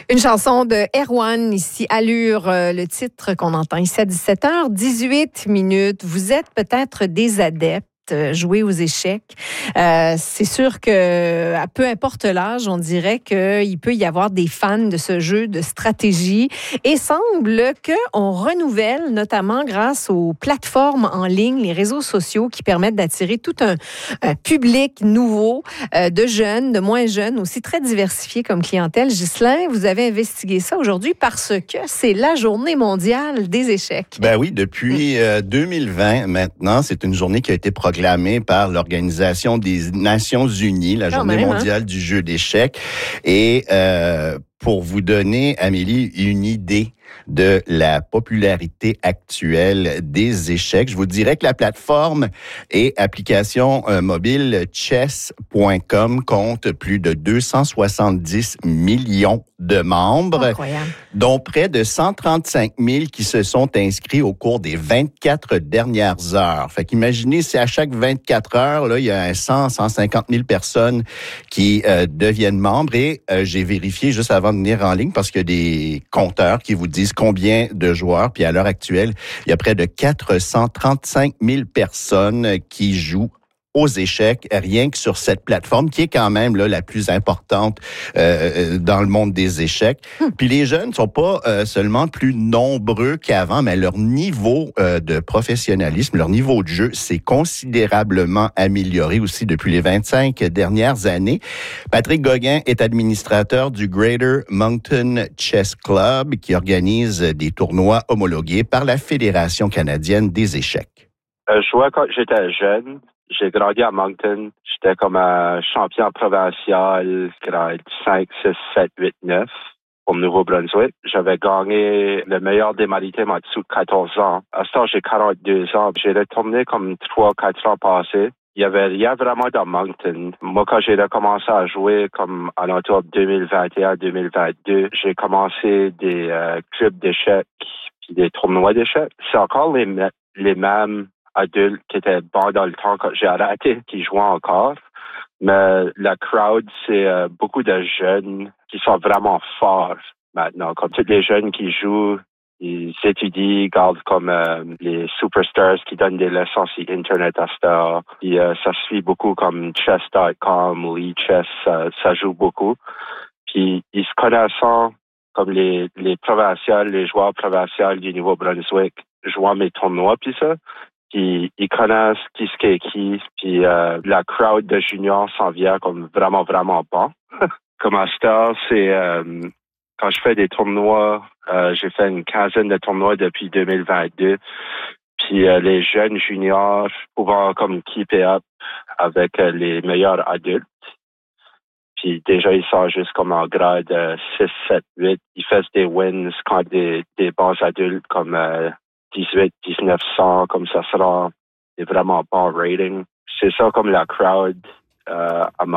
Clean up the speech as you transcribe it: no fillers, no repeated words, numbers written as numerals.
Une chanson de Erwan, ici, Allure, le titre qu'on entend ici à 17h18. Vous êtes peut-être des adeptes. Jouer aux échecs. C'est sûr que, à peu importe l'âge, on dirait qu'il peut y avoir des fans de ce jeu de stratégie et semble qu'on renouvelle, notamment grâce aux plateformes en ligne, les réseaux sociaux qui permettent d'attirer tout un public nouveau, de jeunes, de moins jeunes, aussi très diversifié comme clientèle. Ghislain, vous avez investigué ça aujourd'hui parce que c'est la journée mondiale des échecs. Ben oui, depuis 2020 maintenant, c'est une journée qui a été proclamée par l'Organisation des Nations Unies, la Journée mondiale du jeu d'échecs. Et pour vous donner, Amélie, une idée de la popularité actuelle des échecs, je vous dirais que la plateforme et application mobile chess.com compte plus de 270 millions de membres, incroyable, dont près de 135 000 qui se sont inscrits au cours des 24 dernières heures. Fait qu'imaginez si à chaque 24 heures, là, il y a 150 000 personnes qui deviennent membres. Et j'ai vérifié juste avant de venir en ligne parce qu'il y a des compteurs qui vous disent combien de joueurs. Puis à l'heure actuelle, il y a près de 435 000 personnes qui jouent aux échecs, rien que sur cette plateforme qui est quand même là la plus importante dans le monde des échecs. Puis les jeunes sont pas seulement plus nombreux qu'avant, mais leur niveau de professionnalisme, leur niveau de jeu s'est considérablement amélioré aussi depuis les 25 dernières années. Patrick Gauguin est administrateur du Greater Moncton Chess Club qui organise des tournois homologués par la Fédération canadienne des échecs. Je jouais quand j'étais jeune. J'ai grandi à Moncton. J'étais comme un champion provincial, grade 5, 6, 7, 8, 9 au Nouveau-Brunswick. J'avais gagné le meilleur des maritimes en dessous de 14 ans. À ce temps, j'ai 42 ans. J'ai retourné comme 3-4 ans passés. Il y avait rien vraiment dans Moncton. Moi, quand j'ai recommencé à jouer comme à l'entour de 2021-2022, j'ai commencé des clubs d'échecs puis des tournois d'échecs. C'est encore les mêmes adultes qui étaient bons dans le temps quand j'ai arrêté, qui jouaient encore. Mais la crowd, c'est beaucoup de jeunes qui sont vraiment forts maintenant. Comme tous les jeunes qui jouent, ils étudient, gardent comme les superstars qui donnent des leçons sur Internet à cette heure. Puis ça suit beaucoup comme chess.com, Lichess, ça joue beaucoup. Puis ils se connaissent comme les provinciales, les joueurs provinciaux du Nouveau-Brunswick jouant mes tournois, puis ça. Puis ils connaissent qui est qui, puis la crowd de juniors s'en vient comme vraiment, vraiment bon. Comme à cette heure, c'est quand je fais des tournois, j'ai fait une quinzaine de tournois depuis 2022. Puis les jeunes juniors pouvant comme keep it up avec les meilleurs adultes. Puis déjà, ils sont juste comme en grade 6, 7, 8. Ils font des wins quand des bons adultes comme 18, 1900, comme ça sera des vraiment bons ratings. C'est ça comme la crowd à